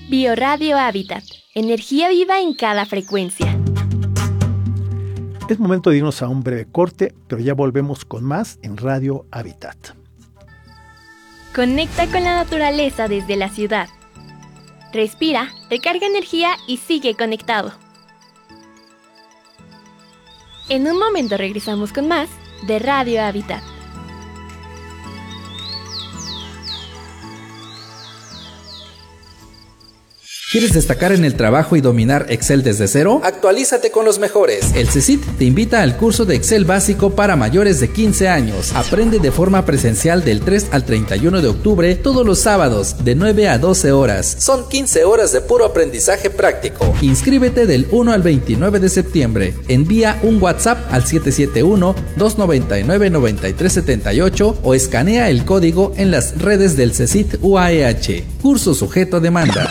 Bioradio Hábitat. Energía viva en cada frecuencia. Es momento de irnos a un breve corte, pero ya volvemos con más en Radio Hábitat. Conecta con la naturaleza desde la ciudad. Respira, recarga energía y sigue conectado. En un momento regresamos con más de Radio Hábitat. ¿Quieres destacar en el trabajo y dominar Excel desde cero? Actualízate con los mejores. El CECIT te invita al curso de Excel básico para mayores de 15 años. Aprende de forma presencial del 3 al 31 de octubre todos los sábados de 9 a 12 horas. Son 15 horas de puro aprendizaje práctico. Inscríbete del 1 al 29 de septiembre. Envía un WhatsApp al 771-299-9378 o escanea el código en las redes del CECIT UAEH. Curso sujeto a demanda.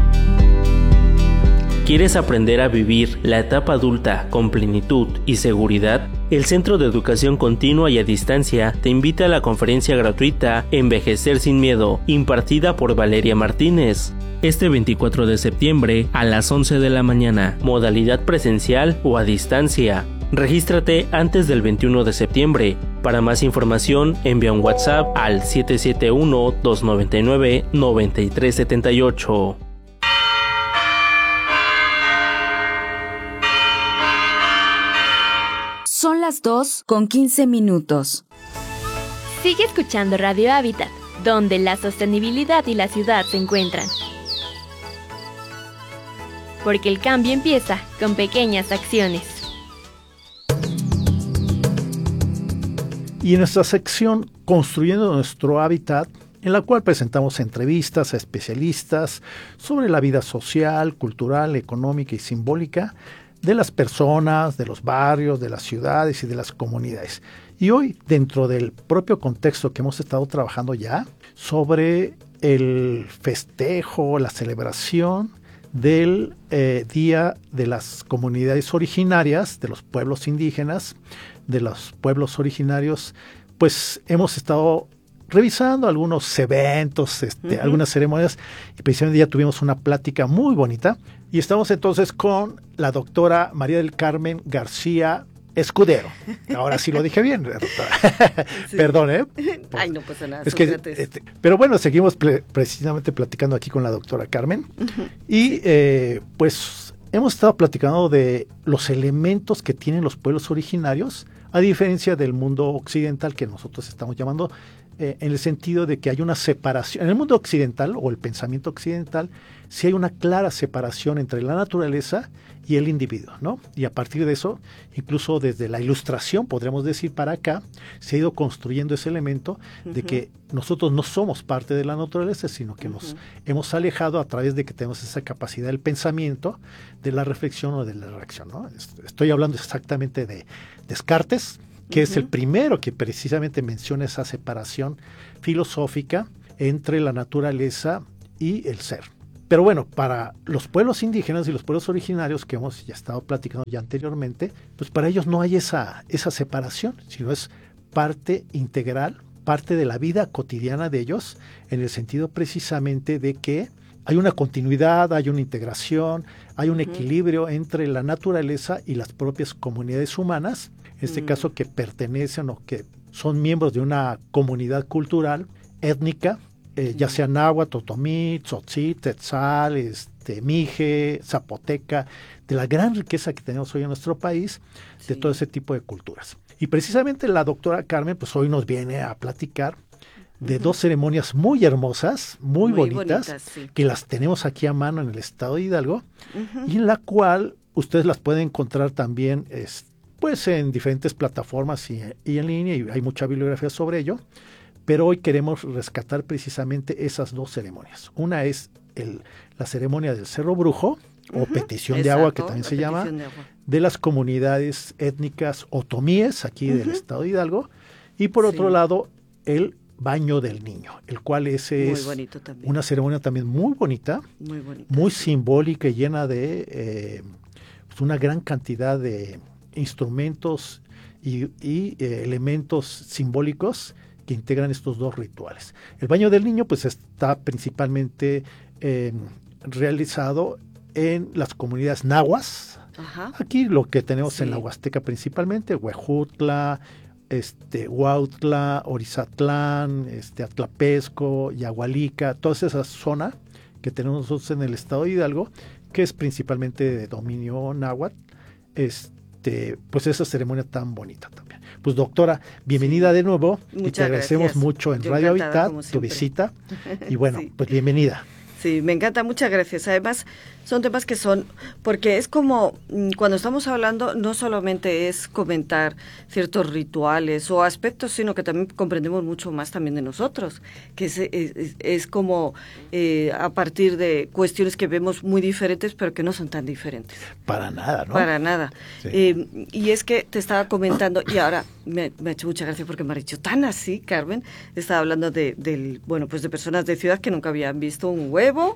¿Quieres aprender a vivir la etapa adulta con plenitud y seguridad? El Centro de Educación Continua y a Distancia te invita a la conferencia gratuita Envejecer sin Miedo, impartida por Valeria Martínez. Este 24 de septiembre a las 11 de la mañana, modalidad presencial o a distancia. Regístrate antes del 21 de septiembre. Para más información, envía un WhatsApp al 771-299-9378. Son las 2:15. Sigue escuchando Radio Hábitat, donde la sostenibilidad y la ciudad se encuentran. Porque el cambio empieza con pequeñas acciones. Y en nuestra sección Construyendo nuestro hábitat, en la cual presentamos entrevistas a especialistas sobre la vida social, cultural, económica y simbólica de las personas, de los barrios, de las ciudades y de las comunidades. Y hoy, dentro del propio contexto que hemos estado trabajando ya, sobre el festejo, la celebración del Día de las Comunidades Originarias, de los pueblos indígenas, de los pueblos originarios, pues hemos estado revisando algunos eventos, algunas ceremonias, y precisamente ya tuvimos una plática muy bonita. Y estamos entonces con la doctora María del Carmen García Escudero. Ahora sí lo dije bien, doctora. Sí. Perdón, ¿eh? Ay, no pasa nada. Es que, pero bueno, seguimos precisamente platicando aquí con la doctora Carmen. Y pues hemos estado platicando de los elementos que tienen los pueblos originarios, a diferencia del mundo occidental que nosotros estamos llamando, en el sentido de que hay una separación. En el mundo occidental o el pensamiento occidental, sí hay una clara separación entre la naturaleza y el individuo, ¿no? Y a partir de eso, incluso desde la Ilustración, podríamos decir, para acá, se ha ido construyendo ese elemento de que nosotros no somos parte de la naturaleza, sino que nos hemos alejado a través de que tenemos esa capacidad del pensamiento, de la reflexión o de la reacción, ¿no? Estoy hablando exactamente de Descartes, que es el primero que precisamente menciona esa separación filosófica entre la naturaleza y el ser. Pero bueno, para los pueblos indígenas y los pueblos originarios que hemos ya estado platicando ya anteriormente, pues para ellos no hay esa separación, sino es parte integral, parte de la vida cotidiana de ellos, en el sentido precisamente de que hay una continuidad, hay una integración, hay un equilibrio entre la naturaleza y las propias comunidades humanas, en este caso que pertenecen o que son miembros de una comunidad cultural, étnica, ya sea náhuatl, otomí, tzotzil, tetzal, mije, zapoteca, de la gran riqueza que tenemos hoy en nuestro país, de todo ese tipo de culturas. Y precisamente la doctora Carmen, pues hoy nos viene a platicar de dos ceremonias muy hermosas, muy bonitas, sí, que las tenemos aquí a mano en el estado de Hidalgo, y en la cual ustedes las pueden encontrar también pues en diferentes plataformas y en línea, y hay mucha bibliografía sobre ello, pero hoy queremos rescatar precisamente esas dos ceremonias. Una es la ceremonia del Cerro Brujo, o petición de agua, que también se llama, de las comunidades étnicas otomíes aquí del estado de Hidalgo, y por otro lado, el Baño del Niño, el cual es una ceremonia también muy bonita, muy simbólica y llena de pues una gran cantidad de instrumentos y elementos simbólicos que integran estos dos rituales. El Baño del Niño pues está principalmente realizado en las comunidades nahuas. Ajá. Aquí lo que tenemos Sí. en la Huasteca principalmente, Huejutla, Huautla, Orizatlán, Atlapesco, Yagualica, toda esa zona que tenemos nosotros en el estado de Hidalgo, que es principalmente de dominio náhuatl, pues esa ceremonia tan bonita también. Pues doctora, bienvenida de nuevo y te Muchas agradecemos gracias. mucho en Yo Radio encantada, Habitat como tu siempre. visita y bueno, Sí. pues bienvenida. Sí, me encanta, muchas gracias. Además, son temas que son, porque es como, cuando estamos hablando, no solamente es comentar ciertos rituales o aspectos, sino que también comprendemos mucho más también de nosotros, que es como a partir de cuestiones que vemos muy diferentes, pero que no son tan diferentes. Para nada, ¿no? Para nada. Sí. Y es que te estaba comentando, y ahora me ha hecho mucha gracia porque me ha dicho tan así, Carmen, estaba hablando de personas de ciudad que nunca habían visto un huevo,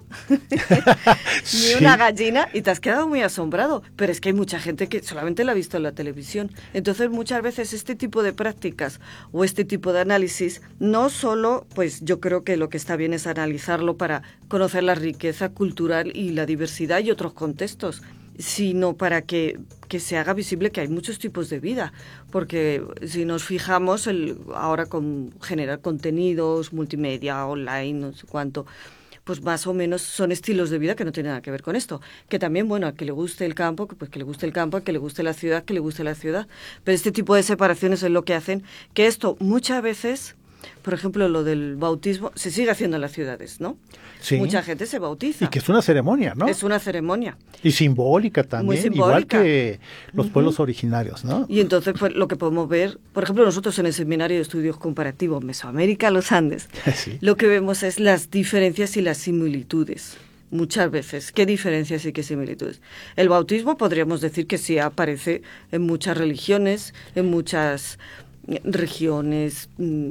Sí. ni una gallina, y te has quedado muy asombrado. Pero es que hay mucha gente que solamente la ha visto en la televisión. Entonces, muchas veces este tipo de prácticas o este tipo de análisis, no solo, pues yo creo que lo que está bien es analizarlo para conocer la riqueza cultural y la diversidad y otros contextos, sino para que se haga visible que hay muchos tipos de vida, porque si nos fijamos ahora con generar contenidos multimedia, online, no sé cuánto, pues más o menos son estilos de vida que no tienen nada que ver con esto, que también, bueno, a que le guste el campo, que le guste el campo, a que le guste la ciudad, que le guste la ciudad, pero este tipo de separaciones es lo que hacen que esto muchas veces, por ejemplo, lo del bautismo, se sigue haciendo en las ciudades, ¿no? Sí. Mucha gente se bautiza. Y que es una ceremonia, ¿no? Es una ceremonia. Y simbólica también, Muy simbólica. igual que los pueblos originarios, ¿no? Y entonces, pues, lo que podemos ver, por ejemplo, nosotros en el Seminario de Estudios Comparativos Mesoamérica, los Andes, Sí. lo que vemos es las diferencias y las similitudes. Muchas veces. ¿Qué diferencias y qué similitudes? El bautismo podríamos decir que sí aparece en muchas religiones, en muchas regiones,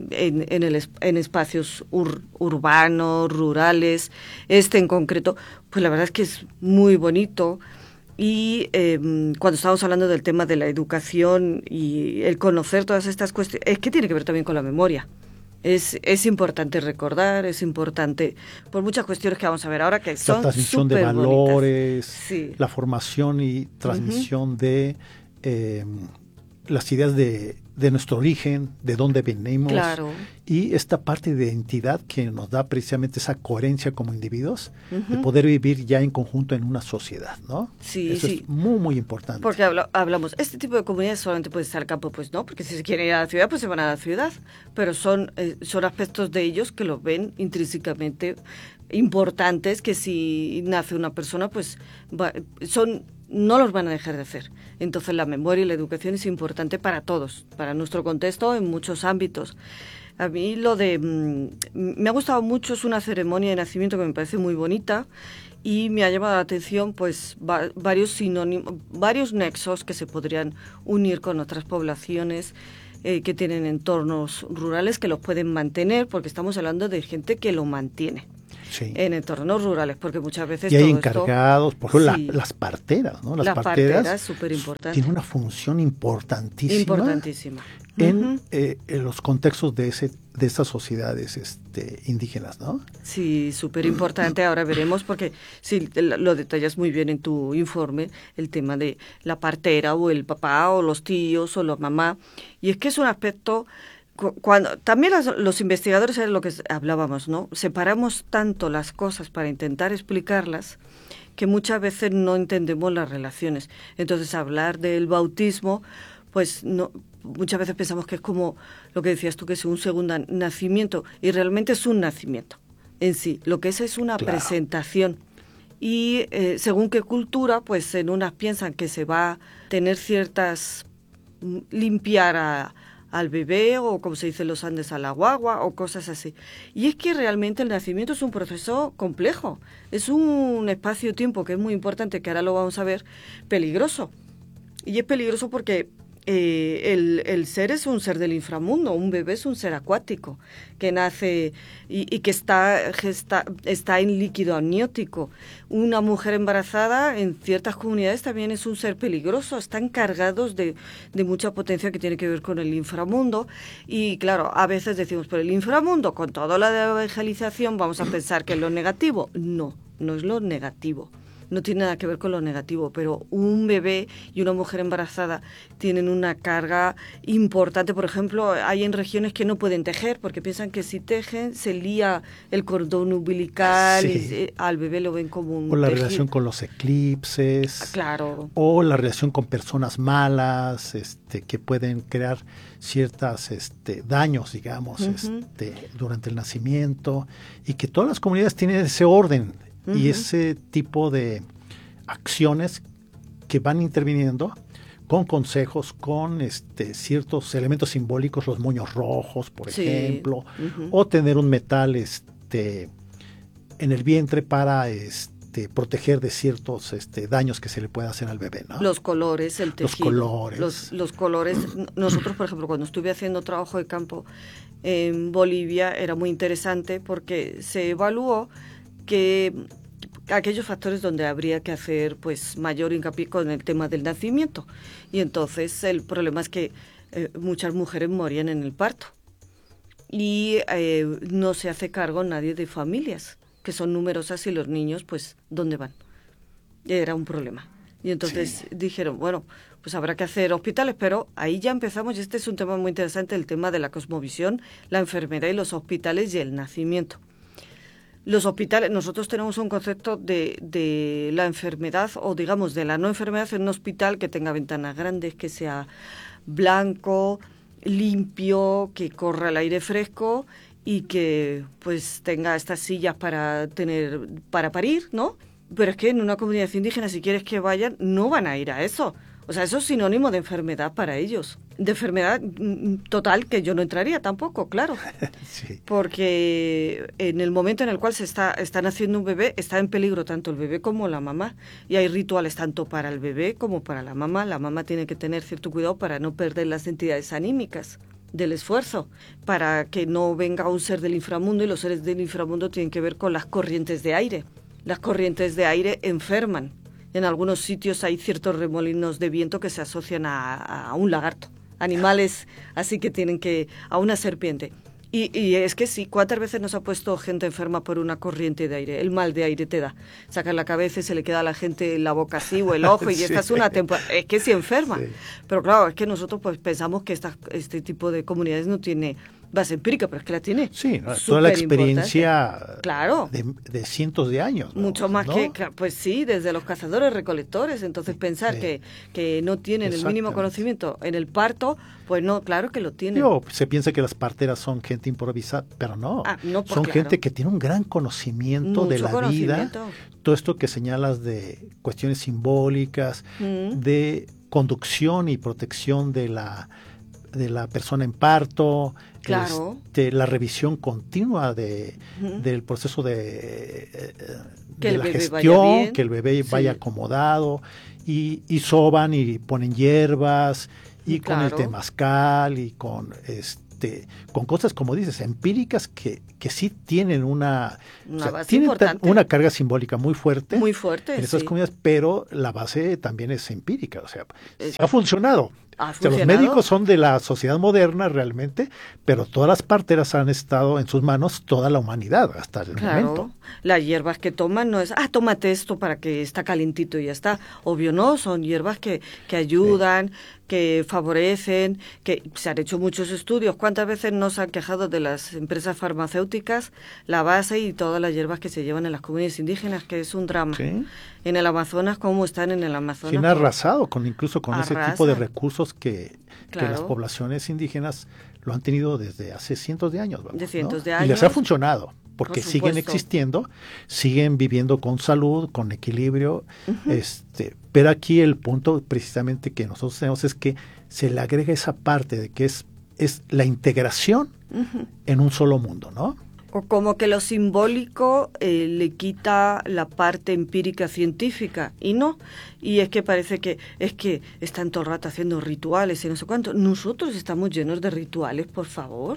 en espacios urbanos, rurales. En concreto, pues la verdad es que es muy bonito. Y cuando estamos hablando del tema de la educación y el conocer todas estas cuestiones, es que tiene que ver también con la memoria. Es importante recordar, es importante por muchas cuestiones que vamos a ver ahora que son La transmisión de súper bonitas. valores, Sí. la formación y transmisión de las ideas de nuestro origen, de dónde venimos, Claro. y esta parte de identidad que nos da precisamente esa coherencia como individuos, de poder vivir ya en conjunto en una sociedad, ¿no? Sí, Eso sí. es muy, muy importante. Porque hablamos, este tipo de comunidades solamente puede estar al campo, pues no, porque si se quieren ir a la ciudad, pues se van a la ciudad, pero son aspectos de ellos que los ven intrínsecamente importantes, que si nace una persona, pues no los van a dejar de hacer. Entonces la memoria y la educación es importante para todos, para nuestro contexto en muchos ámbitos. A mí me ha gustado mucho, es una ceremonia de nacimiento que me parece muy bonita y me ha llamado la atención pues varios sinónimos, varios nexos que se podrían unir con otras poblaciones que tienen entornos rurales que los pueden mantener, porque estamos hablando de gente que lo mantiene. Sí. En entornos rurales, porque muchas veces Y hay todo encargados, por ejemplo, sí. las parteras, ¿no? Las parteras, súper importante. tienen una función importantísima, en los contextos de esas sociedades indígenas, ¿no? Sí, súper importante. Ahora veremos, porque sí, lo detallas muy bien en tu informe, el tema de la partera o el papá o los tíos o la mamá. Y es que es un aspecto... Cuando también los investigadores, es lo que hablábamos, ¿no? Separamos tanto las cosas para intentar explicarlas que muchas veces no entendemos las relaciones. Entonces, hablar del bautismo, pues no, muchas veces pensamos que es como lo que decías tú, que es un segundo nacimiento, y realmente es un nacimiento en sí. Lo que es una Claro. presentación. Y según qué cultura, pues en unas piensan que se va a tener ciertas... limpiar al bebé, o como se dice en los Andes, a la guagua, o cosas así. Y es que realmente el nacimiento es un proceso complejo, es un espacio-tiempo que es muy importante, que ahora lo vamos a ver, peligroso. Y es peligroso porque el ser es un ser del inframundo, un bebé es un ser acuático, que nace y que está en líquido amniótico. Una mujer embarazada en ciertas comunidades también es un ser peligroso, están cargados de mucha potencia que tiene que ver con el inframundo. Y claro, a veces decimos, pero el inframundo, con toda la evangelización, vamos a pensar que es lo negativo. No, no es lo negativo. No tiene nada que ver con lo negativo, pero un bebé y una mujer embarazada tienen una carga importante. Por ejemplo, hay en regiones que no pueden tejer porque piensan que si tejen se lía el cordón umbilical y al bebé lo ven como un o la tejido. relación con los eclipses, Claro. o la relación con personas malas, que pueden crear ciertas daños, digamos, durante el nacimiento, y que todas las comunidades tienen ese orden y ese tipo de acciones que van interviniendo con consejos, con ciertos elementos simbólicos, los moños rojos, por ejemplo, o tener un metal en el vientre para proteger de ciertos daños que se le puede hacer al bebé, ¿no? Los colores, el tejido. Los colores. Los colores. Nosotros, por ejemplo, cuando estuve haciendo trabajo de campo en Bolivia, era muy interesante porque se evaluó que aquellos factores donde habría que hacer pues mayor hincapié con el tema del nacimiento. Y entonces el problema es que muchas mujeres morían en el parto. Y no se hace cargo nadie de familias, que son numerosas, y los niños, pues, ¿dónde van? Era un problema. Y entonces dijeron, bueno, pues habrá que hacer hospitales, pero ahí ya empezamos, y este es un tema muy interesante, el tema de la cosmovisión, la enfermedad y los hospitales y el nacimiento. Los hospitales, nosotros tenemos un concepto de la enfermedad, o digamos de la no enfermedad, en un hospital que tenga ventanas grandes, que sea blanco, limpio, que corra el aire fresco y que pues tenga estas sillas para parir, ¿no? Pero es que en una comunidad indígena, si quieres que vayan, no van a ir a eso. O sea, eso es sinónimo de enfermedad para ellos. De enfermedad total, que yo no entraría tampoco, claro. Sí. Porque en el momento en el cual está naciendo un bebé, está en peligro tanto el bebé como la mamá. Y hay rituales tanto para el bebé como para la mamá. La mamá tiene que tener cierto cuidado para no perder las entidades anímicas del esfuerzo, para que no venga un ser del inframundo, y los seres del inframundo tienen que ver con las corrientes de aire. Las corrientes de aire enferman. En algunos sitios hay ciertos remolinos de viento que se asocian a un lagarto, animales así que tienen a una serpiente. Y es que sí, ¿cuántas veces nos ha puesto gente enferma por una corriente de aire? El mal de aire te da. Sacan la cabeza y se le queda a la gente la boca así o el ojo, y esta es una temporada. Es que sí enferma. Sí. Pero claro, es que nosotros pues pensamos que este tipo de comunidades no tiene base empírica, pero es que la tiene. Sí, ¿no? Toda la experiencia, claro, de cientos de años. Mucho más, ¿no? Pues sí, desde los cazadores recolectores. Entonces pensar que no tienen el mínimo conocimiento en el parto, pues no, claro que lo tienen. Se piensa que las parteras son gente improvisada, pero no. Son claro, gente que tiene un gran conocimiento de la vida. Todo esto que señalas de cuestiones simbólicas, de conducción y protección de la persona en parto, claro, la revisión continua del proceso de la gestión, que el bebé vaya acomodado, y soban y ponen hierbas, y con el temazcal, y con cosas, como dices, empíricas que sí tienen una carga simbólica muy fuerte en esas comunidades, pero la base también es empírica, o sea, ha funcionado. Los médicos son de la sociedad moderna realmente, pero todas las parteras han estado en sus manos toda la humanidad hasta el momento. Las hierbas que toman no es, tómate esto para que está calentito y ya está. Obvio no, son hierbas que ayudan, que favorecen, que se han hecho muchos estudios. ¿Cuántas veces nos han quejado de las empresas farmacéuticas, la base y todas las hierbas que se llevan en las comunidades indígenas, que es un drama? ¿Sí? En el Amazonas, ¿cómo están en el Amazonas? Sí, han arrasado incluso con ese tipo de recursos que las poblaciones indígenas lo han tenido desde hace cientos de años. De cientos de años. Y les ha funcionado, porque siguen existiendo, siguen viviendo con salud, con equilibrio. Pero aquí el punto precisamente que nosotros tenemos es que se le agrega esa parte de que es la integración en un solo mundo, ¿no? O como que lo simbólico le quita la parte empírica científica, y no. Y es que parece que están todo el rato haciendo rituales y no sé cuánto. Nosotros estamos llenos de rituales, por favor.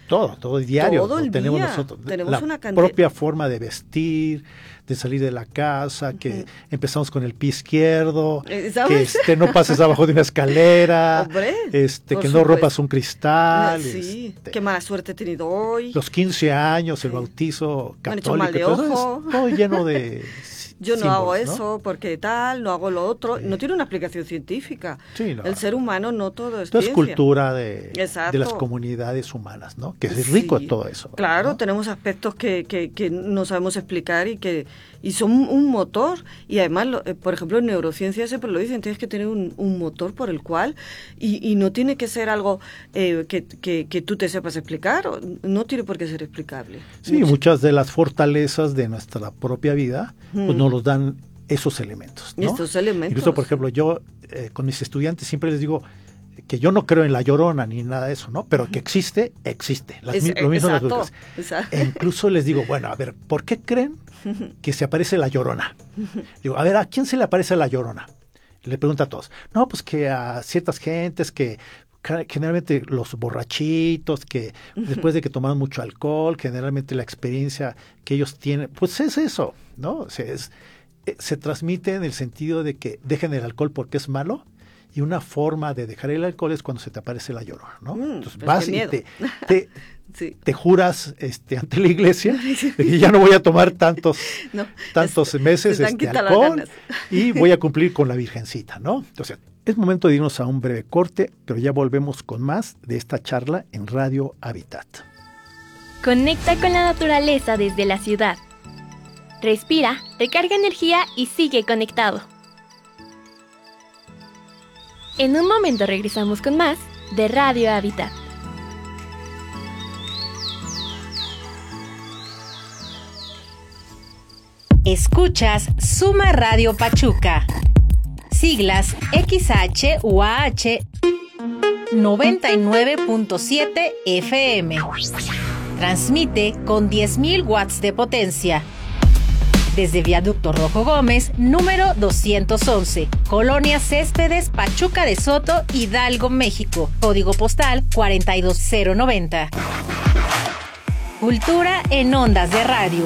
Todo diario. Todo el tenemos día. nosotros. Tenemos la una cantidad. propia forma de vestir, de salir de la casa, que empezamos con el pie izquierdo, ¿Sabes? que no pases abajo de una escalera, Hombre, que por no supuesto. rompas un cristal. Sí, qué mala suerte he tenido hoy. Los 15 años, el bautizo Me han hecho católico, mal de todo eso ojo. es todo lleno de Yo no símbolos, hago ¿no? eso porque tal, no hago lo otro. No tiene una explicación científica. Sí, no. El ser humano no todo es Esto es ciencia. cultura de Exacto. las comunidades humanas, ¿no? Que es rico Sí, todo eso. Claro, ¿no? tenemos aspectos que no sabemos explicar y son un motor. Y además, por ejemplo, en neurociencia siempre lo dicen, tienes que tener un motor por el cual, y no tiene que ser algo que tú te sepas explicar, no tiene por qué ser explicable. Sí, muchas de las fortalezas de nuestra propia vida pues nos los dan esos elementos, ¿no? Estos elementos. Incluso, por ejemplo, yo con mis estudiantes siempre les digo que yo no creo en la Llorona ni nada de eso, ¿no? Pero que existe, existe. Lo mismo las brujas. E incluso les digo, bueno, a ver, ¿por qué creen que se aparece la Llorona? Digo, a ver, ¿a quién se le aparece la Llorona? Le pregunto a todos. No, pues que a ciertas gentes que generalmente los borrachitos, que después de que toman mucho alcohol, generalmente la experiencia que ellos tienen, pues es eso, ¿no? O sea, se transmite en el sentido de que dejen el alcohol porque es malo, y una forma de dejar el alcohol es cuando se te aparece la Llorona, ¿no? Entonces vas y sí. te juras ante la iglesia de que ya no voy a tomar tantos meses alcohol y voy a cumplir con la Virgencita, ¿no? Entonces, es momento de irnos a un breve corte, pero ya volvemos con más de esta charla en Radio Habitat. Conecta con la naturaleza desde la ciudad. Respira, recarga energía y sigue conectado. En un momento regresamos con más de Radio Habitat. Escuchas Suma Radio Pachuca. Siglas XHUAH 99.7 FM. Transmite con 10.000 watts de potencia. Desde Viaducto Rojo Gómez, número 211, Colonia Céspedes, Pachuca de Soto, Hidalgo, México. Código postal 42090. Cultura en ondas de radio.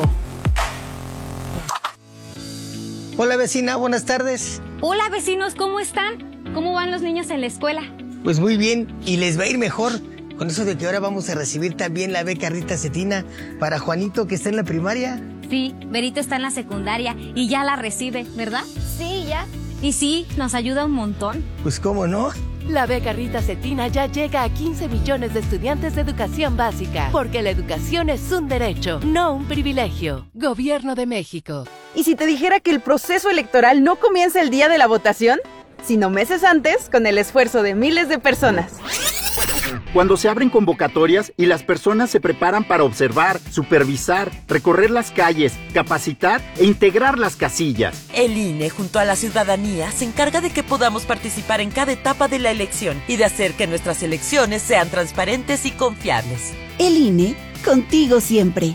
Hola vecina, buenas tardes. Hola vecinos, ¿cómo están? ¿Cómo van los niños en la escuela? Pues muy bien, y les va a ir mejor con eso de que ahora vamos a recibir también la beca Rita Cetina para Juanito, que está en la primaria. Sí, Berito está en la secundaria y ya la recibe, ¿verdad? Sí, ya. Y sí, nos ayuda un montón. Pues cómo no. La beca Rita Cetina ya llega a 15 millones de estudiantes de educación básica, porque la educación es un derecho, no un privilegio. Gobierno de México. ¿Y si te dijera que el proceso electoral no comienza el día de la votación, sino meses antes, con el esfuerzo de miles de personas? Cuando se abren convocatorias y las personas se preparan para observar, supervisar, recorrer las calles, capacitar e integrar las casillas. El INE, junto a la ciudadanía, se encarga de que podamos participar en cada etapa de la elección y de hacer que nuestras elecciones sean transparentes y confiables. El INE, contigo siempre.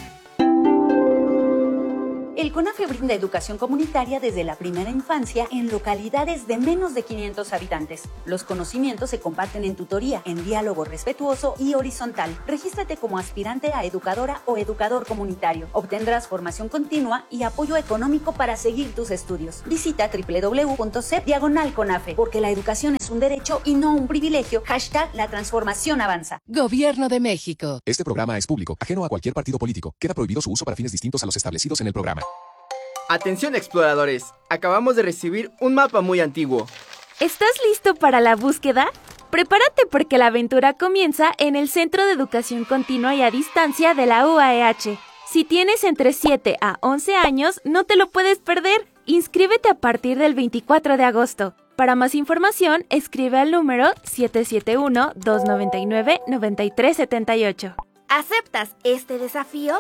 El CONAFE brinda educación comunitaria desde la primera infancia en localidades de menos de 500 habitantes. Los conocimientos se comparten en tutoría, en diálogo respetuoso y horizontal. Regístrate como aspirante a educadora o educador comunitario. Obtendrás formación continua y apoyo económico para seguir tus estudios. Visita www.cep/CONAFE, porque la educación es un derecho y no un privilegio. #La transformación avanza. Gobierno de México. Este programa es público, ajeno a cualquier partido político. Queda prohibido su uso para fines distintos a los establecidos en el programa. Atención exploradores, acabamos de recibir un mapa muy antiguo. ¿Estás listo para la búsqueda? Prepárate porque la aventura comienza en el Centro de Educación Continua y a Distancia de la UAEH. Si tienes entre 7 a 11 años, no te lo puedes perder. Inscríbete a partir del 24 de agosto. Para más información, escribe al número 771-299-9378. ¿Aceptas este desafío?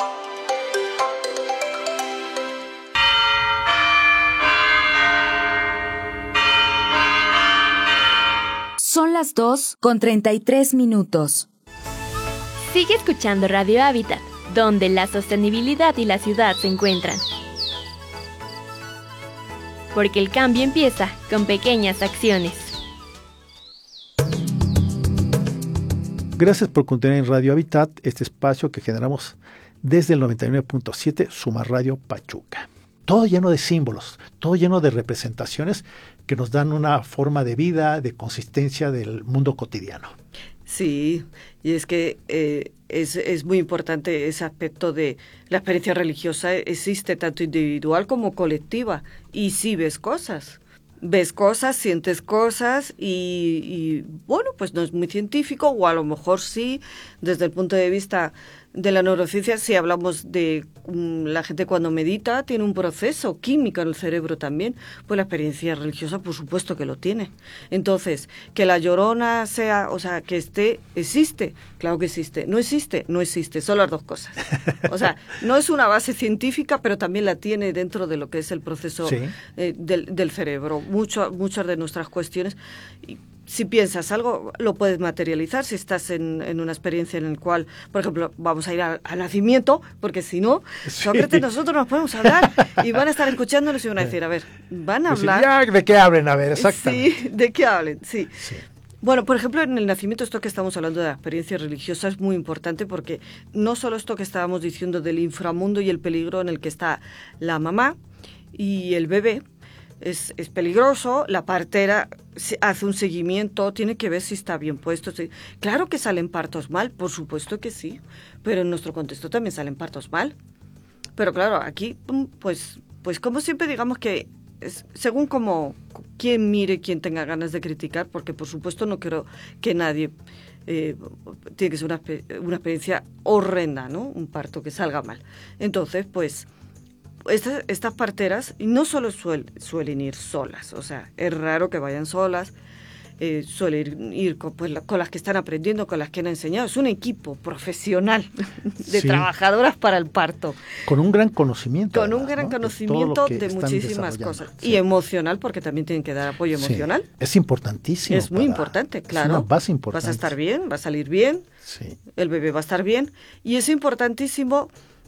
Son las 2:33. Sigue escuchando Radio Habitat, donde la sostenibilidad y la ciudad se encuentran. Porque el cambio empieza con pequeñas acciones. Gracias por continuar en Radio Habitat, este espacio que generamos desde el 99.7 Suma Radio Pachuca. Todo lleno de símbolos, todo lleno de representaciones que nos dan una forma de vida, de consistencia del mundo cotidiano. Sí, y es que es muy importante ese aspecto de la experiencia religiosa. Existe tanto individual como colectiva, y sí ves cosas, sientes cosas y bueno, pues no es muy científico, o a lo mejor sí, desde el punto de vista de la neurociencia, si hablamos de la gente cuando medita, tiene un proceso químico en el cerebro también, pues la experiencia religiosa por supuesto que lo tiene. Entonces, que la Llorona sea, o sea, que existe, claro que existe, no existe, son las dos cosas. O sea, no es una base científica, pero también la tiene dentro de lo que es el proceso del cerebro. Muchas de nuestras cuestiones, si piensas algo, lo puedes materializar si estás en una experiencia en la cual, por ejemplo, vamos a ir al nacimiento, porque si no, Sócrates, nosotros nos podemos hablar y van a estar escuchándonos y van a decir, a ver, van a hablar... Ya, ¿de qué hablen? A ver, exactamente. Sí, ¿de qué hablen? Sí. Bueno, por ejemplo, en el nacimiento, esto que estamos hablando de la experiencia religiosa es muy importante, porque no solo esto que estábamos diciendo del inframundo y el peligro en el que está la mamá y el bebé, es peligroso, la partera hace un seguimiento, tiene que ver si está bien puesto. Claro que salen partos mal, por supuesto que sí, pero en nuestro contexto también salen partos mal. Pero claro, aquí, pues como siempre, digamos que según como quien mire, quien tenga ganas de criticar, porque por supuesto no creo que nadie... tiene que ser una experiencia horrenda, ¿no? Un parto que salga mal. Entonces, pues... Estas parteras no solo suelen ir solas, o sea, es raro que vayan solas, suelen ir con las que están aprendiendo, con las que han enseñado. Es un equipo profesional de trabajadoras para el parto. Con un gran conocimiento. Con un gran conocimiento de muchísimas cosas. Sí. Y emocional, porque también tienen que dar apoyo emocional. Es importantísimo. Es muy importante, claro. Es una base importante. Vas a estar bien, va a salir bien, el bebé va a estar bien, y es importantísimo...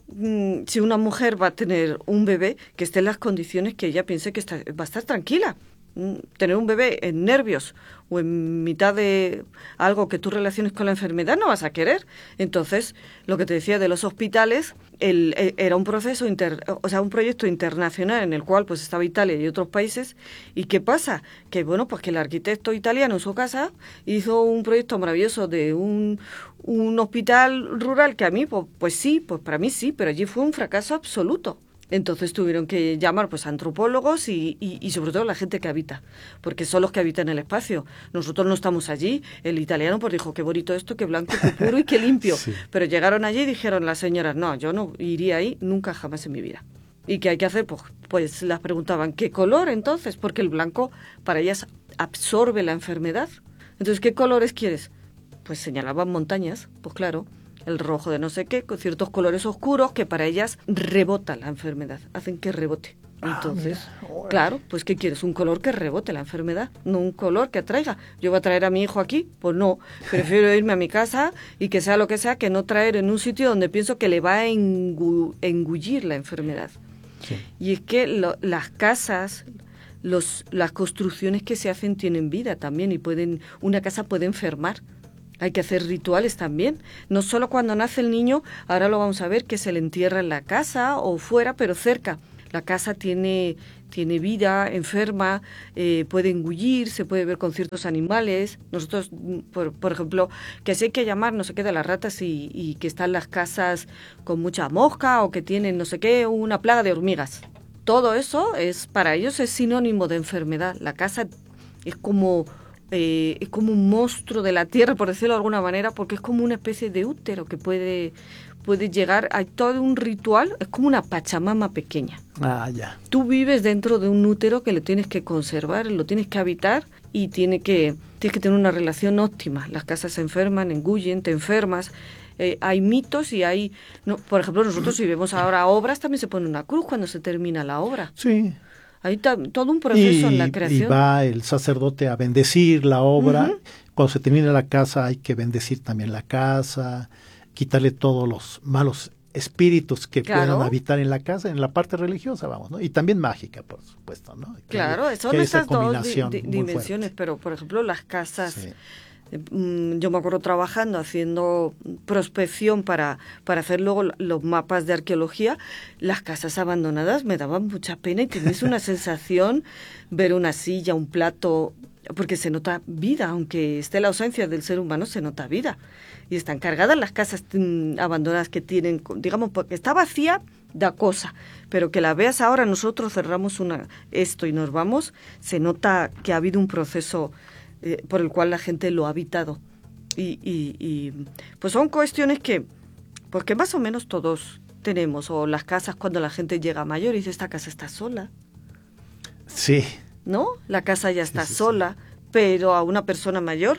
si una mujer va a tener un bebé, que esté en las condiciones que ella piense que va a estar tranquila. Tener un bebé en nervios o en mitad de algo que tú relaciones con la enfermedad no vas a querer. Entonces, lo que te decía de los hospitales, era un proceso, un proyecto internacional en el cual pues estaba Italia y otros países. ¿Y qué pasa? Que bueno, pues que el arquitecto italiano en su casa hizo un proyecto maravilloso de un hospital rural que a mí, pues para mí sí, pero allí fue un fracaso absoluto. Entonces tuvieron que llamar pues a antropólogos y sobre todo la gente que habita, porque son los que habitan el espacio. Nosotros no estamos allí. El italiano pues dijo, qué bonito esto, qué blanco, qué puro y qué limpio. Sí. Pero llegaron allí y dijeron las señoras, no, yo no iría ahí nunca jamás en mi vida. ¿Y qué hay que hacer? Pues las preguntaban, ¿qué color entonces? Porque el blanco para ellas absorbe la enfermedad. Entonces, ¿qué colores quieres? Pues señalaban montañas, pues claro. El rojo de no sé qué, con ciertos colores oscuros que para ellas rebota la enfermedad, hacen que rebote. Entonces, claro, pues ¿qué quieres? Un color que rebote la enfermedad, no un color que atraiga. ¿Yo voy a traer a mi hijo aquí? Pues no, prefiero irme a mi casa y que sea lo que sea, que no traer en un sitio donde pienso que le va a engullir la enfermedad. Sí. Y es que las casas... las construcciones que se hacen tienen vida también y una casa puede enfermar. Hay que hacer rituales también, no solo cuando nace el niño, ahora lo vamos a ver, que se le entierra en la casa o fuera, pero cerca. La casa tiene vida, enferma, puede engullir, se puede ver con ciertos animales. Nosotros, por ejemplo, que si hay que llamar no sé qué de las ratas y que están las casas con mucha mosca o que tienen no sé qué, una plaga de hormigas. Todo eso para ellos es sinónimo de enfermedad. La casa es como un monstruo de la tierra, por decirlo de alguna manera, porque es como una especie de útero que puede llegar. Hay todo un ritual, es como una pachamama pequeña. Ah, ya. Tú vives dentro de un útero que lo tienes que conservar, lo tienes que habitar y tienes que tener una relación óptima. Las casas se enferman, engullen, te enfermas. Hay mitos y hay... No, por ejemplo, nosotros si vemos ahora obras, también se pone una cruz cuando se termina la obra. Sí. Hay todo un proceso en la creación. Y va el sacerdote a bendecir la obra. Uh-huh. Cuando se termina la casa hay que bendecir también la casa, quitarle todos los malos espíritus que puedan habitar en la casa, en la parte religiosa, vamos, ¿no? Y también mágica, por supuesto, ¿no? Claro, son estas dos dimensiones, pero por ejemplo las casas Yo me acuerdo trabajando, haciendo prospección para hacer luego los mapas de arqueología. Las casas abandonadas me daban mucha pena y tienes una sensación, ver una silla, un plato, porque se nota vida, aunque esté la ausencia del ser humano, se nota vida. Y están cargadas las casas abandonadas que tienen, digamos, porque está vacía, da cosa, pero que la veas ahora, nosotros cerramos esto y nos vamos, se nota que ha habido un proceso por el cual la gente lo ha habitado. Y pues son cuestiones que más o menos todos tenemos, o las casas cuando la gente llega mayor y dice, esta casa está sola. Sí. ¿No? La casa ya está sola, pero a una persona mayor,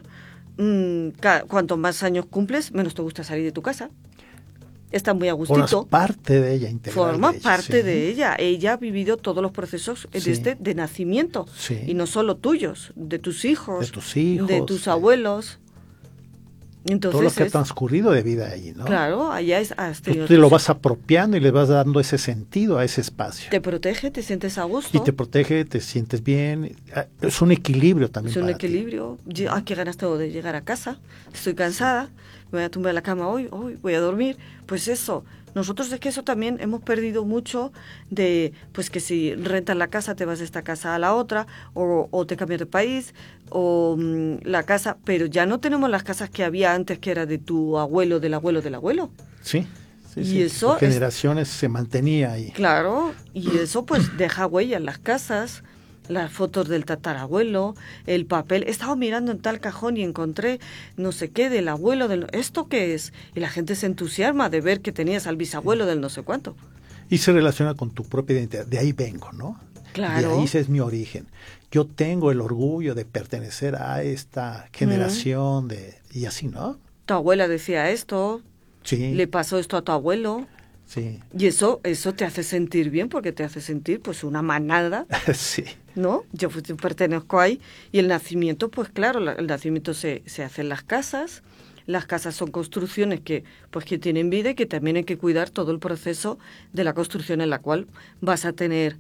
cuanto más años cumples, menos te gusta salir de tu casa. Está muy a gustito. Formas parte de ella, integral. Forma de ella, parte sí. de ella. Ella ha vivido todos los procesos de nacimiento. Sí. Y no solo tuyos, de tus hijos. De tus abuelos. Entonces, todo lo que ha transcurrido de vida allí, ¿no? Claro, allá tú te lo vas apropiando y le vas dando ese sentido a ese espacio. Te protege, te sientes a gusto. Y te protege, te sientes bien. Es un equilibrio también. Es un equilibrio. Qué ganas tengo de llegar a casa. Estoy cansada. Me voy a tumbar en la cama hoy voy a dormir. Pues eso. Nosotros es que eso también hemos perdido mucho de, pues que si rentas la casa te vas de esta casa a la otra, o te cambias de país, o la casa, pero ya no tenemos las casas que había antes, que era de tu abuelo, del abuelo, del abuelo. Sí. Y eso por generaciones se mantenía ahí. Claro, y eso pues deja huella en las casas. Las fotos del tatarabuelo, el papel. He estado mirando en tal cajón y encontré no sé qué del abuelo, ¿esto qué es? Y la gente se entusiasma de ver que tenías al bisabuelo del no sé cuánto. Y se relaciona con tu propia identidad. De ahí vengo, ¿no? Claro. De ahí ese es mi origen. Yo tengo el orgullo de pertenecer a esta generación y así, ¿no? Tu abuela decía esto. Sí. Le pasó esto a tu abuelo. Sí. Y eso te hace sentir bien, porque te hace sentir pues una manada. Sí. ¿No? Yo pertenezco ahí. Y el nacimiento, pues claro, el nacimiento se hace en las casas. Las casas son construcciones que tienen vida y que también hay que cuidar todo el proceso de la construcción en la cual vas a tener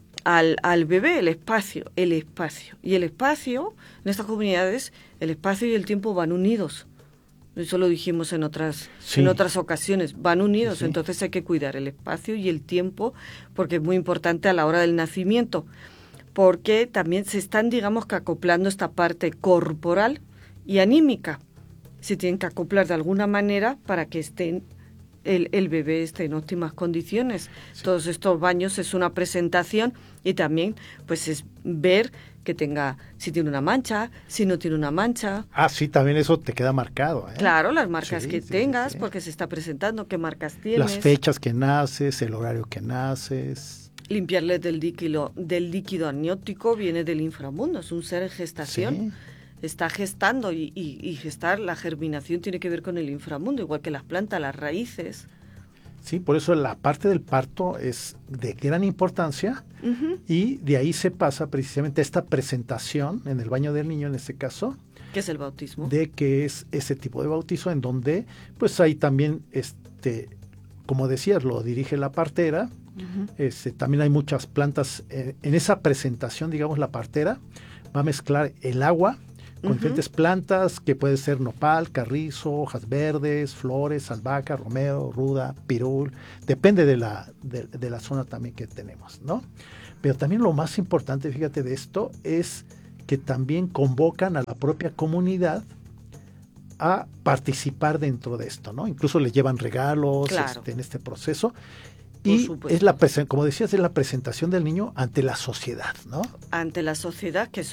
al bebé, el espacio. Y el espacio, en estas comunidades, el espacio y el tiempo van unidos. Eso lo dijimos en otras ocasiones, van unidos, entonces hay que cuidar el espacio y el tiempo, porque es muy importante a la hora del nacimiento, porque también se están, digamos, que acoplando esta parte corporal y anímica. Se tienen que acoplar de alguna manera para que el bebé esté en óptimas condiciones. Sí. Todos estos baños es una presentación y también pues es ver que tenga, si tiene una mancha, si no tiene una mancha. Sí, también eso te queda marcado. Claro, las marcas que tengas, porque se está presentando, qué marcas tienes. Las fechas que naces, el horario que naces. Limpiarle del líquido amniótico, viene del inframundo, es un ser en gestación. Sí. Está gestando y gestar, la germinación tiene que ver con el inframundo, igual que las plantas, las raíces. Sí, por eso la parte del parto es de gran importancia y de ahí se pasa precisamente a esta presentación en el baño del niño, en este caso. ¿Qué es el bautismo? De que es ese tipo de bautizo en donde pues hay también, como decías, lo dirige la partera. También hay muchas plantas. En esa presentación, digamos, la partera va a mezclar el agua con diferentes plantas, que puede ser nopal, carrizo, hojas verdes, flores, albahaca, romero, ruda, pirul, depende de la zona también que tenemos, ¿no? Pero también lo más importante, fíjate, de esto es que también convocan a la propia comunidad a participar dentro de esto, ¿no? Incluso le llevan regalos en este proceso. Y es como decías, es la presentación del niño ante la sociedad, ¿no? Ante la sociedad, que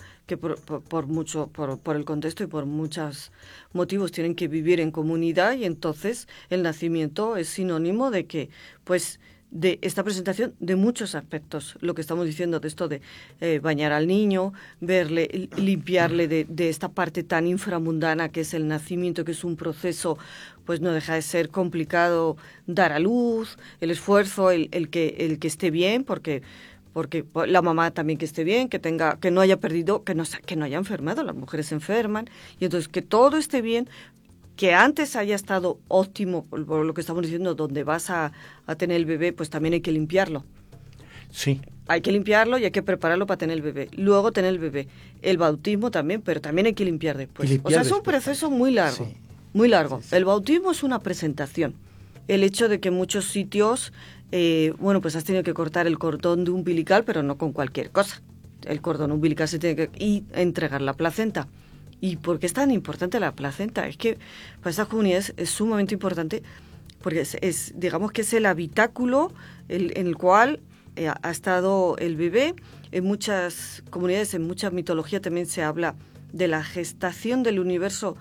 por el contexto y por muchos motivos tienen que vivir en comunidad, y entonces el nacimiento es sinónimo de que, pues, de esta presentación de muchos aspectos, lo que estamos diciendo de esto de bañar al niño, verle, limpiarle de esta parte tan inframundana que es el nacimiento, que es un proceso, pues no deja de ser complicado, dar a luz, el esfuerzo, el que esté bien, porque la mamá también que esté bien, que no haya perdido, que no haya enfermado, las mujeres se enferman, y entonces que todo esté bien, que antes haya estado óptimo, por lo que estamos diciendo, donde vas a tener el bebé, pues también hay que limpiarlo. Sí. Hay que limpiarlo y hay que prepararlo para tener el bebé. Luego tener el bebé. El bautismo también, pero también hay que limpiar después. O sea, es un proceso muy largo. Sí. Muy largo. Sí, sí. El bautismo es una presentación. El hecho de que en muchos sitios, pues has tenido que cortar el cordón umbilical, pero no con cualquier cosa. El cordón umbilical se tiene que... y entregar la placenta. ¿Y por qué es tan importante la placenta? Es que para estas comunidades es sumamente importante porque digamos que es el habitáculo en el cual ha estado el bebé. En muchas comunidades, en mucha mitología también se habla de la gestación del universo,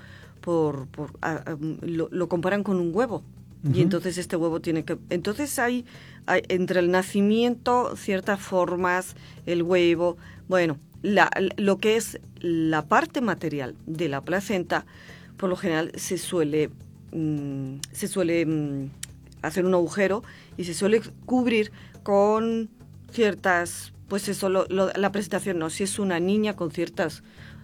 lo comparan con un huevo. Y entonces este huevo tiene que... Entonces hay entre el nacimiento ciertas formas, el huevo... Bueno, lo que es la parte material de la placenta, por lo general se suele hacer un agujero y se suele cubrir con ciertas... Pues eso, la presentación, ¿no? Si es una niña con ciertas...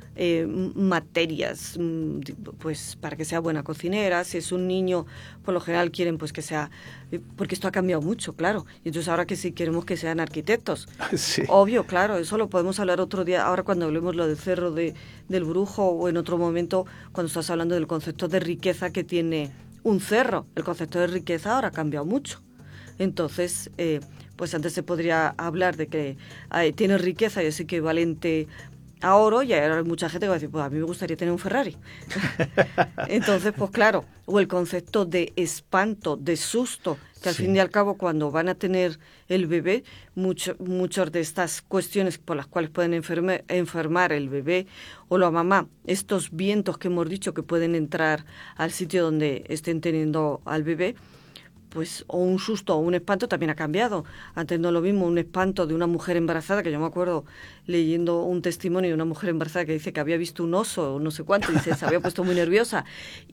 materias, pues para que sea buena cocinera. Si es un niño, por lo general quieren pues que sea, porque esto ha cambiado mucho, claro, y entonces ahora que sí queremos que sean arquitectos. Sí. Obvio, claro, eso lo podemos hablar otro día, ahora cuando hablemos lo del cerro del Brujo, o en otro momento cuando estás hablando del concepto de riqueza que tiene un cerro. El concepto de riqueza ahora ha cambiado mucho. Entonces, pues antes se podría hablar de que tiene riqueza y es equivalente a oro, y ahora hay mucha gente que va a decir, pues a mí me gustaría tener un Ferrari. Entonces, pues claro, o el concepto de espanto, de susto, que al fin y al cabo cuando van a tener el bebé, muchas de estas cuestiones por las cuales pueden enfermar el bebé o la mamá, estos vientos que hemos dicho que pueden entrar al sitio donde estén teniendo al bebé, pues o un susto o un espanto también ha cambiado. Antes no lo mismo un espanto de una mujer embarazada, que yo me acuerdo leyendo un testimonio de una mujer embarazada que dice que había visto un oso o no sé cuánto, y dice, se había puesto muy nerviosa.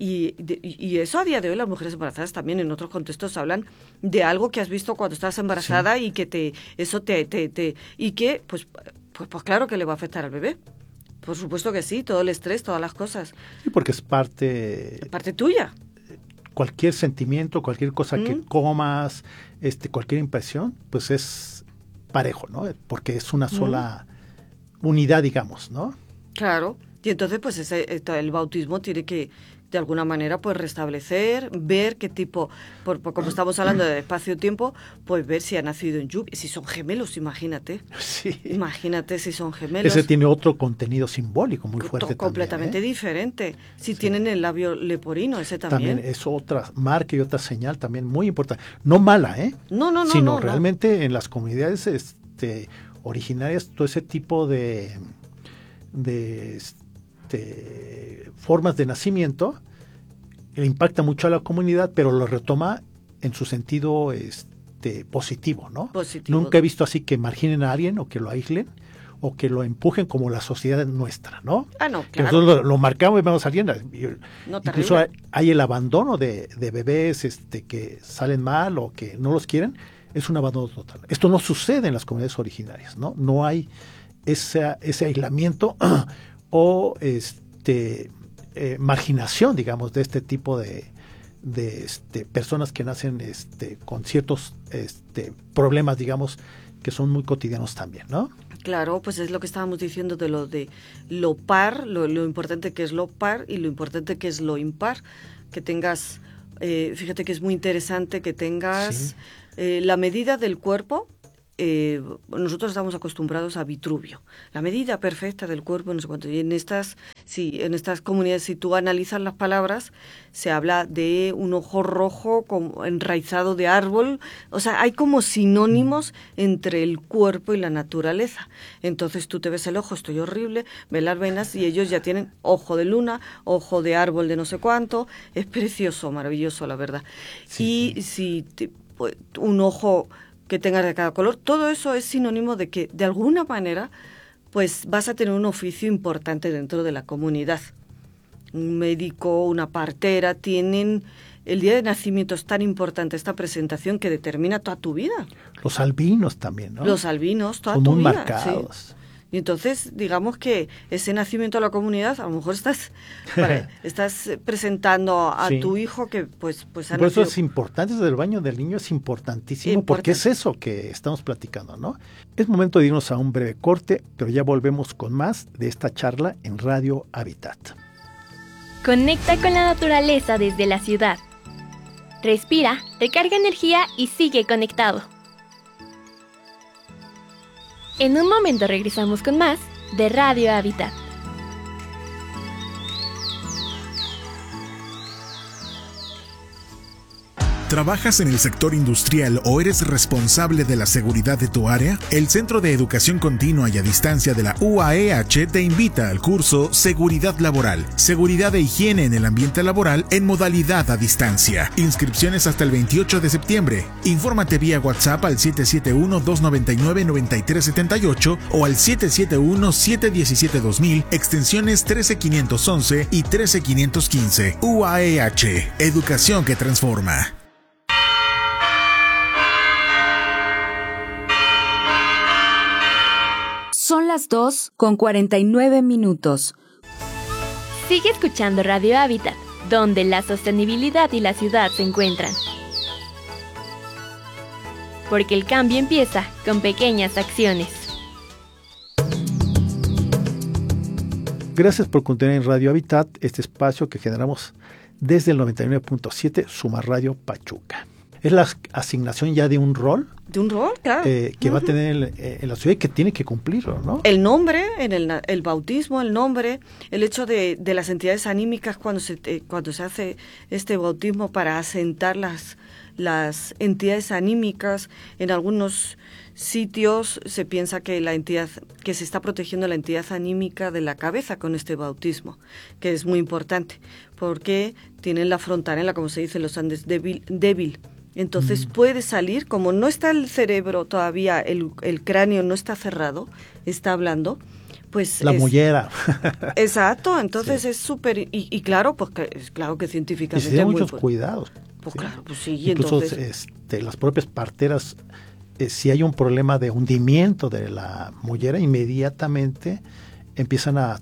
Y eso a día de hoy las mujeres embarazadas también en otros contextos hablan de algo que has visto cuando estás embarazada, sí, y que y que pues claro que le va a afectar al bebé. Por supuesto que sí, todo el estrés, todas las cosas. Sí, porque es parte tuya. Cualquier sentimiento, cualquier cosa que comas, cualquier impresión, pues es parejo, ¿no? Porque es una sola unidad, digamos, ¿no? Claro, y entonces pues el bautismo tiene que de alguna manera pues restablecer, ver qué tipo, como estamos hablando de espacio-tiempo, pues ver si ha nacido en lluvia, si son gemelos, imagínate. Sí. Imagínate si son gemelos. Ese tiene otro contenido simbólico muy fuerte completamente también, diferente. Si tienen el labio leporino, ese también. También es otra marca y otra señal también muy importante. No mala, ¿eh? No. Sino realmente en las comunidades originarias, todo ese tipo de formas de nacimiento le impacta mucho a la comunidad, pero lo retoma en su sentido positivo, ¿no? Positivo. Nunca he visto así que marginen a alguien o que lo aíslen o que lo empujen como la sociedad nuestra, ¿no? Ah, no, claro. Que nosotros lo marcamos y vamos saliendo. Incluso hay el abandono de bebés que salen mal o que no los quieren. Es un abandono total. Esto no sucede en las comunidades originarias, ¿no? No hay ese aislamiento o marginación, digamos, de este tipo de personas que nacen con ciertos problemas, digamos, que son muy cotidianos también, ¿no? Claro, pues es lo que estábamos diciendo de lo par, lo importante que es lo par y lo importante que es lo impar, que tengas, fíjate que es muy interesante que tengas la medida del cuerpo. Nosotros estamos acostumbrados a Vitruvio, la medida perfecta del cuerpo, no sé cuánto. Y en estas comunidades, si tú analizas las palabras, se habla de un ojo rojo como enraizado de árbol. O sea, hay como sinónimos entre el cuerpo y la naturaleza. Entonces tú te ves el ojo, estoy horrible, ves las venas y ellos ya tienen ojo de luna, ojo de árbol de no sé cuánto. Es precioso, maravilloso, la verdad. Sí. Y si un ojo que tengas de cada color, todo eso es sinónimo de que de alguna manera pues vas a tener un oficio importante dentro de la comunidad. Un médico, una partera, tienen el día de nacimiento es tan importante esta presentación que determina toda tu vida. Los albinos también, ¿no? Los albinos, toda son tu muy vida. Marcados. Y entonces, digamos que ese nacimiento a la comunidad, a lo mejor estás presentando a tu hijo que pues ha Por eso nacido. es importante, desde el baño del niño es importantísimo, porque es eso que estamos platicando, ¿no? Es momento de irnos a un breve corte, pero ya volvemos con más de esta charla en Radio Habitat. Conecta con la naturaleza desde la ciudad. Respira, recarga energía y sigue conectado. En un momento regresamos con más de Radio Habitat. ¿Trabajas en el sector industrial o eres responsable de la seguridad de tu área? El Centro de Educación Continua y a Distancia de la UAEH te invita al curso Seguridad Laboral, Seguridad e Higiene en el Ambiente Laboral en modalidad a distancia. Inscripciones hasta el 28 de septiembre. Infórmate vía WhatsApp al 771-299-9378 o al 771-717-2000, extensiones 13511 y 13515. UAEH, Educación que transforma. Son las 2:49. Sigue escuchando Radio Habitat, donde la sostenibilidad y la ciudad se encuentran. Porque el cambio empieza con pequeñas acciones. Gracias por continuar en Radio Habitat, este espacio que generamos desde el 99.7 Suma Radio Pachuca. Es la asignación ya de un rol. De un rol, claro. Que va a tener en la ciudad y que tiene que cumplirlo, ¿no? El nombre, en el bautismo, el nombre, el hecho de las entidades anímicas cuando se hace este bautismo para asentar las entidades anímicas. En algunos sitios se piensa que que se está protegiendo la entidad anímica de la cabeza con este bautismo, que es muy importante, porque tienen la frontal, como se dice en los Andes, débil. Entonces puede salir, como no está el cerebro todavía, el cráneo no está cerrado, está hablando, pues... La mollera. Exacto, entonces sí. Es súper... Y claro, pues claro que científicamente... Y se tienen muchos cuidados. Pues sí. Claro, pues sí. Incluso entonces... las propias parteras, si hay un problema de hundimiento de la mollera, inmediatamente empiezan a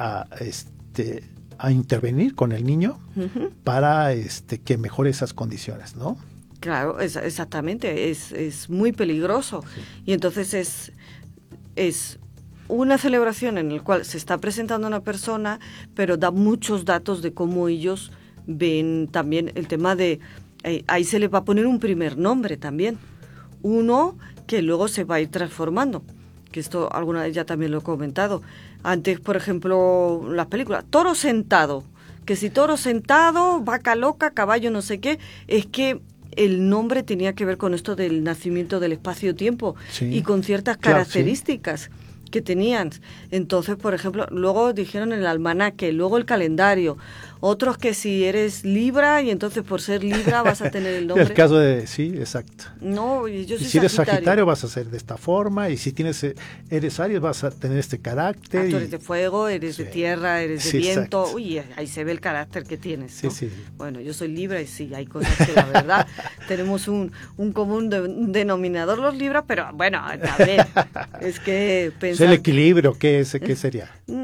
intervenir con el niño para que mejore esas condiciones, ¿no? Claro, exactamente, es muy peligroso. Sí. Y entonces es una celebración en la cual se está presentando una persona, pero da muchos datos de cómo ellos ven también el tema de... ahí se le va a poner un primer nombre también, uno que luego se va a ir transformando, que esto alguna vez ya también lo he comentado. Antes, por ejemplo, las películas, toro sentado, que si toro sentado, vaca loca, caballo no sé qué, es que el nombre tenía que ver con esto del nacimiento del espacio-tiempo, sí, y con ciertas características que tenían. Entonces, por ejemplo, luego dijeron el almanaque, luego el calendario, otros que si eres Libra y entonces por ser Libra vas a tener el nombre. El caso de, sí, exacto. No, yo soy si eres Sagitario vas a ser de esta forma, y si eres Aries vas a tener este carácter. Tú eres de fuego, eres de tierra, eres de viento. Exacto. Uy, ahí se ve el carácter que tienes, ¿no? Sí. Bueno, yo soy Libra y sí, hay cosas que la verdad tenemos un común denominador los Libras, pero bueno, a ver, es que pensar... ¿El equilibrio qué sería?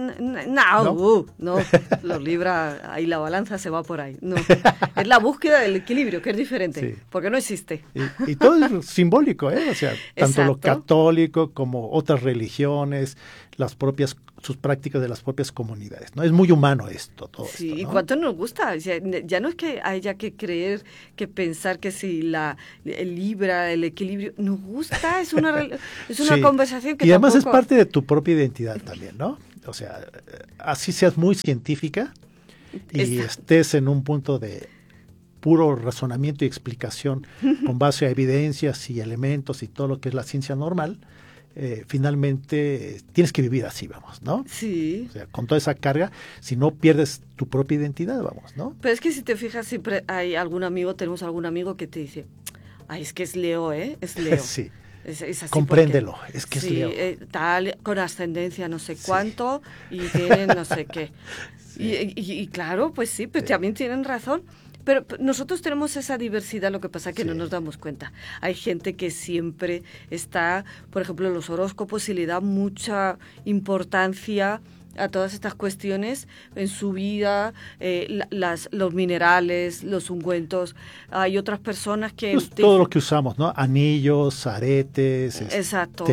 No, los Libras, ahí la balanza se va por ahí. No, es la búsqueda del equilibrio, que es diferente, sí, porque no existe. Y todo es simbólico, ¿eh? O sea, tanto Exacto. Lo católico como otras religiones, sus prácticas de las propias comunidades, ¿no? Es muy humano todo sí, esto, ¿no? Y cuánto nos gusta, o sea, ya no es que haya que creer, que pensar que si el Libra, el equilibrio, nos gusta, es una sí, conversación que y además tampoco... es parte de tu propia identidad también, ¿no? O sea, así seas muy científica y estés en un punto de puro razonamiento y explicación con base a evidencias y elementos y todo lo que es la ciencia normal, finalmente tienes que vivir así, vamos, ¿no? Sí. O sea, con toda esa carga, si no pierdes tu propia identidad, vamos, ¿no? Pero es que si te fijas, siempre tenemos algún amigo que te dice, ay, es que es Leo, ¿eh? Es Leo. Sí. Es así compréndelo, porque, es que sí, es Leo. Tal, con ascendencia no sé cuánto, y tienen no sé qué. Sí. Y claro, pues sí, pero también tienen razón. Pero nosotros tenemos esa diversidad, lo que pasa que no nos damos cuenta. Hay gente que siempre está, por ejemplo, los horóscopos, y le da mucha importancia a todas estas cuestiones en su vida, los minerales, los ungüentos. Hay otras personas que... Pues todo lo que usamos, ¿no? Anillos, aretes, exacto.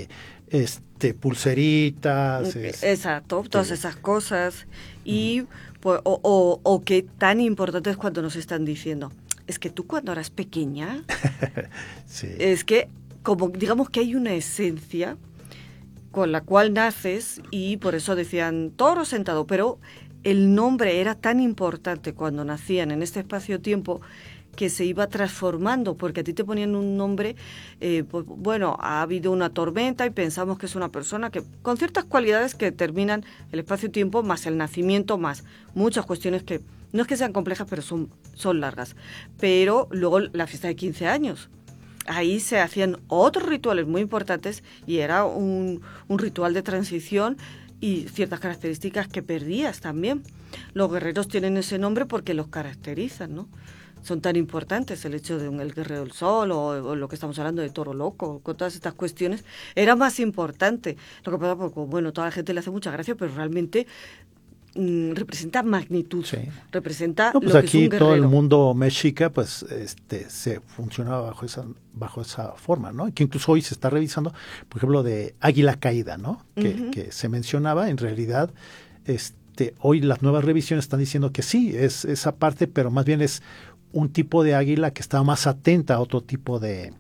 Pulseritas. Exacto, todas esas cosas. Y pues, o que tan importante es cuando nos están diciendo, es que tú cuando eras pequeña, sí. Es que como digamos que hay una esencia con la cual naces, y por eso decían toro sentado, pero el nombre era tan importante cuando nacían en este espacio-tiempo que se iba transformando, porque a ti te ponían un nombre, pues, bueno, ha habido una tormenta y pensamos que es una persona que con ciertas cualidades que determinan el espacio-tiempo, más el nacimiento, más muchas cuestiones que no es que sean complejas, pero son largas. Pero luego la fiesta de 15 años. Ahí se hacían otros rituales muy importantes y era un ritual de transición y ciertas características que perdías también. Los guerreros tienen ese nombre porque los caracterizan, ¿no? Son tan importantes, el hecho de el guerrero del sol o lo que estamos hablando de toro loco, con todas estas cuestiones, era más importante. Lo que pasa es que, bueno, toda la gente le hace mucha gracia, pero realmente representa magnitud, representa pues lo que aquí es un guerrero. todo el mundo mexica pues se funcionaba bajo esa forma, ¿no? Que incluso hoy se está revisando, por ejemplo, de águila caída, ¿no? Que se mencionaba, en realidad hoy las nuevas revisiones están diciendo que sí, es esa parte, pero más bien es un tipo de águila que estaba más atenta a otro tipo de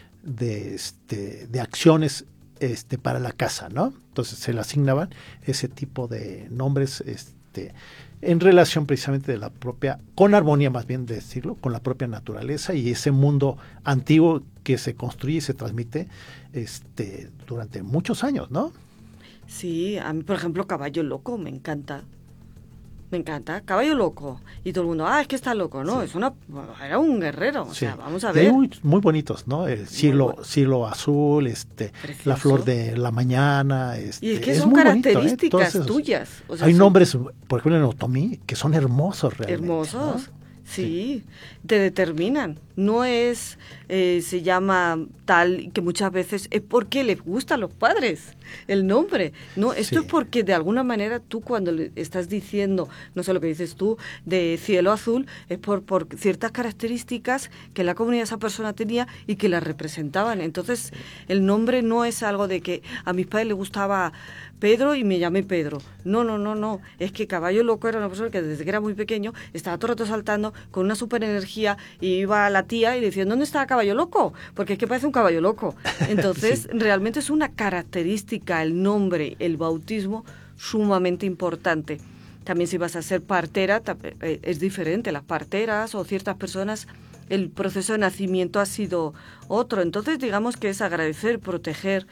acciones para la casa, ¿no? Entonces se le asignaban ese tipo de nombres en relación precisamente de la propia, con armonía más bien decirlo, con la propia naturaleza y ese mundo antiguo que se construye y se transmite durante muchos años, ¿no? Sí, a mí, por ejemplo, Caballo Loco me encanta. Me encanta, Caballo Loco. Y todo el mundo, es que está loco, ¿no? Sí. Era un guerrero, o sea, vamos a ver. Muy, muy bonitos, ¿no? El cielo azul, la flor de la mañana. Y es que son características tuyas. O sea, hay nombres, por ejemplo, en otomí, que son hermosos realmente. Hermosos, ¿no? Sí, te determinan. No es, se llama tal, que muchas veces es porque les gusta a los padres el nombre. No, esto es porque de alguna manera tú cuando le estás diciendo, no sé lo que dices tú, de cielo azul, es por ciertas características que la comunidad esa persona tenía y que la representaban. Entonces, el nombre no es algo de que a mis padres les gustaba Pedro y me llamé Pedro. No. Es que Caballo Loco era una persona que desde que era muy pequeño estaba todo el rato saltando con una super energía y iba a la tía y decía, ¿dónde está Caballo Loco? Porque es que parece un caballo loco. Entonces, realmente es una característica, el nombre, el bautismo, sumamente importante. También si vas a ser partera, es diferente. Las parteras o ciertas personas, el proceso de nacimiento ha sido otro. Entonces, digamos que es agradecer, proteger,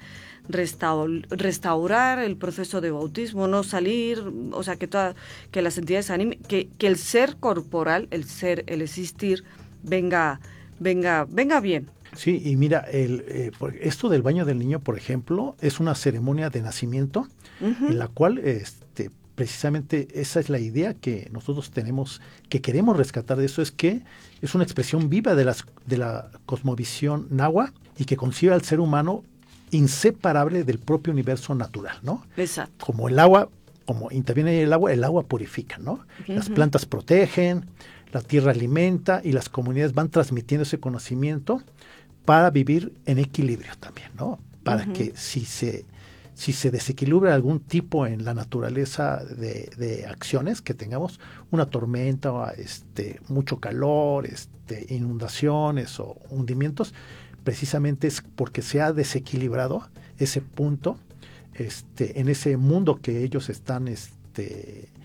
restaurar el proceso de bautismo, no salir, o sea, que las entidades animen, que el ser corporal, el existir, venga bien. Sí, y mira, esto del baño del niño, por ejemplo, es una ceremonia de nacimiento en la cual precisamente esa es la idea que nosotros tenemos, que queremos rescatar de eso, es que es una expresión viva de la cosmovisión náhuatl y que concibe al ser humano inseparable del propio universo natural, ¿no? Exacto. Como el agua, como interviene el agua purifica, ¿no? Las plantas protegen, la tierra alimenta y las comunidades van transmitiendo ese conocimiento para vivir en equilibrio también, ¿no? Para que si se desequilibra algún tipo en la naturaleza de acciones que tengamos, una tormenta, mucho calor, inundaciones o hundimientos, precisamente es porque se ha desequilibrado ese punto en ese mundo que ellos están